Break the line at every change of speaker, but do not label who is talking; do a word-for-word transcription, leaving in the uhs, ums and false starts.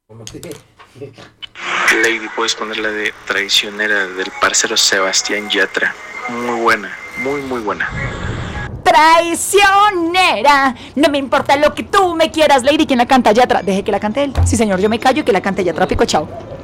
Lady, puedes poner la de Traicionera del parcero Sebastián Yatra. Muy buena, muy muy buena.
Traicionera, no me importa lo que tú me quieras, Lady. ¿Quién la canta? Yatra. Deje que la cante él. Sí, señor, yo me callo y que la cante Yatra. Pico, chao.